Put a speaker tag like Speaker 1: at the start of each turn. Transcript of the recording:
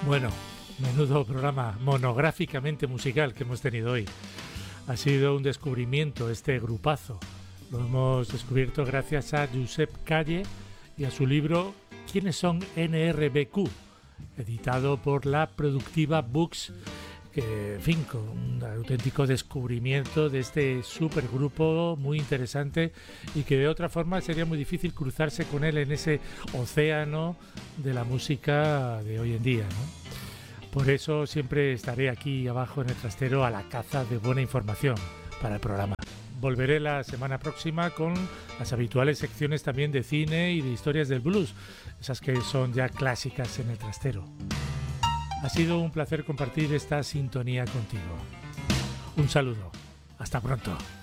Speaker 1: Bueno, menudo programa monográficamente musical que hemos tenido hoy. Ha sido un descubrimiento este grupazo. Lo hemos descubierto gracias a Josep Calle y a su libro ¿Quiénes son NRBQ?, editado por la Productiva Books, que, en fin, con un auténtico descubrimiento de este supergrupo muy interesante y que de otra forma sería muy difícil cruzarse con él en ese océano de la música de hoy en día, ¿no? Por eso siempre estaré aquí abajo en el trastero a la caza de buena información para el programa. Volveré la semana próxima con las habituales secciones también de cine y de historias del blues, esas que son ya clásicas en el trastero. Ha sido un placer compartir esta sintonía contigo. Un saludo. Hasta pronto.